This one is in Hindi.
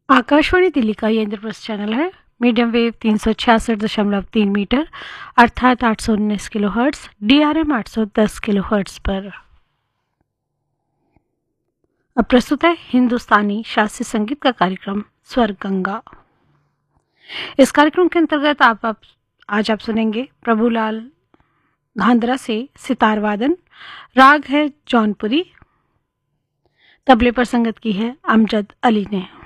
आकाशवाणी दिल्ली का ये इंद्रप्रस्थ चैनल है। मीडियम वेव 366.3 मीटर अर्थात 819 kilo hertz, DRM 810 kilo hertz पर। अब प्रस्तुत है हिंदुस्तानी शास्त्रीय संगीत का कार्यक्रम स्वर गंगा। इस कार्यक्रम के अंतर्गत आज आप सुनेंगे प्रभुलाल धांधरा से सितार वादन। राग है जौनपुरी। तबले पर संगत की है अमजद अली ने।